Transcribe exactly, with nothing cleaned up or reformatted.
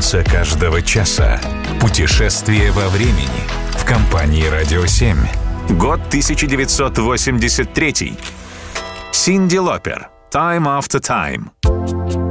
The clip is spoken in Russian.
Танца каждого часа. Путешествие во времени. В компании «Радио семь». Год тысяча девятьсот восемьдесят третий. Синди Лопер. «Time After Time».